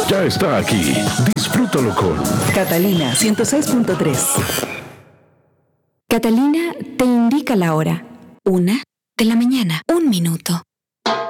ya está aquí. Disfrútalo con Catalina 106.3. Catalina te indica la hora. 1 de la mañana, 1 minuto.